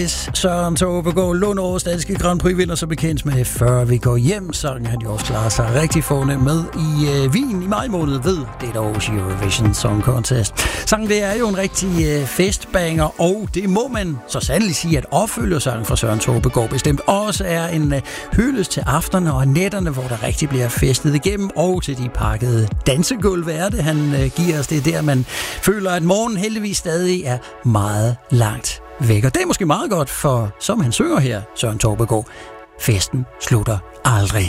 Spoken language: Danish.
Søren Tåbegaard, Lundeårs danske Grand Prix-vinder, så bekendt med Før vi går hjem. Sangen han jo også klarer sig rigtig fornemt med i Wien i maj måned ved dette års Eurovision Song Contest. Sangen det er jo en rigtig festbanger, og det må man så sandelig sige, at opfølgersangen fra Søren Tåbegaard bestemt også er en hyldest til aftenerne og nætterne, hvor der rigtig bliver festet igennem, og til de pakkede dansegulv er det, han giver os. Det er der, man føler, at morgen heldigvis stadig er meget langt væk. Og det er måske meget godt, for som han synger her, Søren Tåbegaard, festen slutter aldrig.